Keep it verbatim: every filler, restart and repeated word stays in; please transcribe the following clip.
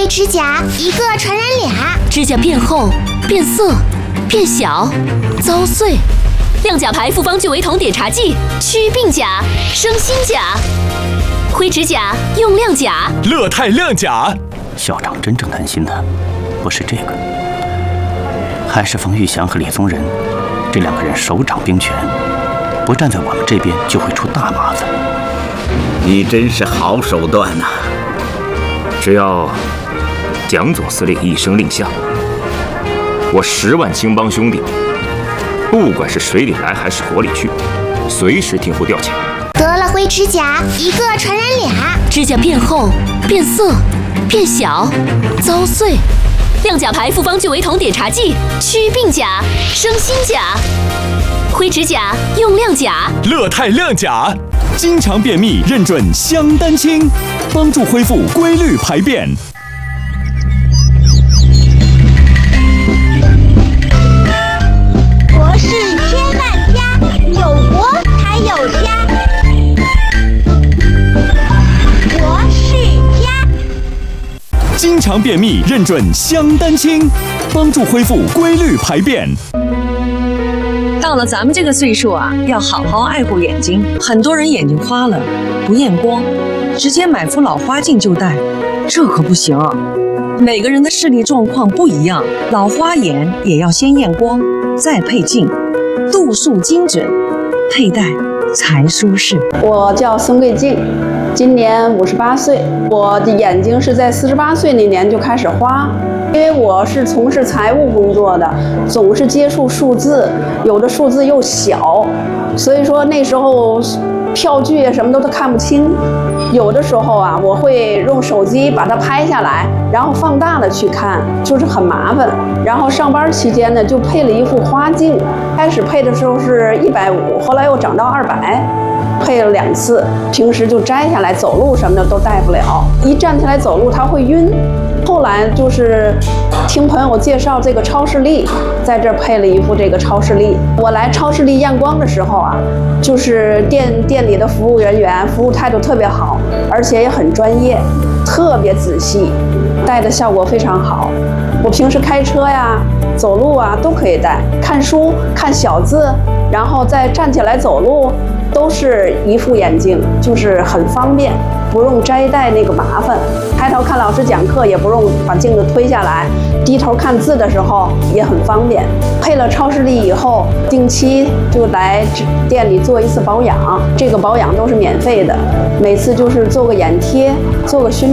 灰指甲，一个传染俩。 指甲变厚、变色、变小、遭碎。亮甲牌复方聚维酮碘茶剂，祛病甲，生新甲。灰指甲用亮甲， 乐泰亮甲。 校长真正担心的不是这个，还是冯玉祥和李宗仁这两个人手掌兵权，不站在我们这边就会出大麻烦。 你真是好手段呐！ 只要蒋总司令一声令下，我十万青帮兄弟，不管是水里来还是火里去，随时听候调遣。 得了灰指甲，一个传染俩。 指甲变厚、变色、变小、遭碎。亮甲牌复方聚维酮碘茶剂，祛病甲，生新甲。灰指甲用亮甲， 乐泰亮甲。经常便秘认准香丹清，帮助恢复规律排便。 国事千万家，有国才有家。国事家。 经常便秘认准香丹清，帮助恢复规律排便。 到了咱们这个岁数啊，要好好爱护眼睛。很多人眼睛花了，不验光，直接买副老花镜就戴，这可不行。每个人的视力状况不一样，老花眼也要先验光，再配镜，度数精准，佩戴才舒适。 我叫孙桂静，今年五十八岁。我的眼睛是在四十八岁那年就开始花。因为我是从事财务工作的，总是接触数字，有的数字又小，所以说那时候票据什么都都看不清。有的时候啊，我会用手机把它拍下来，然后放大了去看，就是很麻烦。然后上班期间呢，就配了一副花镜，开始配的时候是一百五，后来又涨到二百。配了两次，平时就摘下来走路什么的都戴不了，一站起来走路它会晕。后来就是听朋友介绍这个超视力，在这儿配了一副这个超视力。我来超视力验光的时候啊，就是店店里的服务人员服务态度特别好，而且也很专业，特别仔细，戴的效果非常好。我平时开车呀、走路啊都可以戴，看书、看小字，然后再站起来走路。都是一副眼镜，就是很方便，不用摘戴那个麻烦。抬头看老师讲课也不用把镜子推下来，低头看字的时候也很方便。配了超视力以后，定期就来店里做一次保养，这个保养都是免费的，每次就是做个眼贴，做个熏。